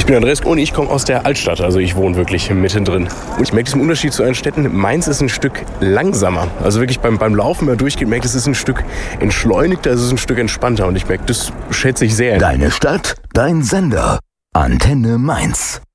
bin Andreas und ich komme aus der Altstadt, also ich wohne wirklich mittendrin. Und ich merke diesen Unterschied zu anderen Städten. Mainz ist ein Stück langsamer. Also wirklich beim Laufen, wenn man durchgeht, merke ich, es ist ein Stück entschleunigter, es ist ein Stück entspannter. Und ich merke, das schätze ich sehr. Deine Stadt, dein Sender. Antenne Mainz.